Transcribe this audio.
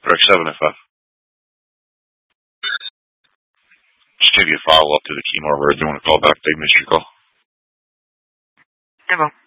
Correct 7FF. Just give you a follow-up to the chemo where you want to call back. They missed your call. É bom.